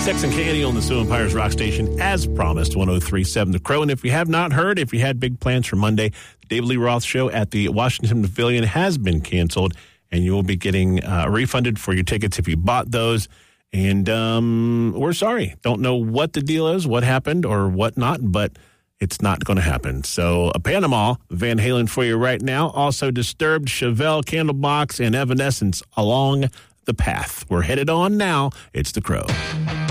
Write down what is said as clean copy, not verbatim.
Sex and Candy on the Sioux Empires Rock Station, as promised, 103.7 The Crow. And if you have not heard, if you had big plans for Monday, the David Lee Roth Show at the Washington Pavilion has been canceled, and you will be getting refunded for your tickets if you bought those. And we're sorry. Don't know what the deal is, what happened, or what not, but it's not going to happen. So, Panama, Van Halen for you right now. Also, Disturbed, Chevelle, Candlebox, and Evanescence along the path. We're headed on now. It's The Crow.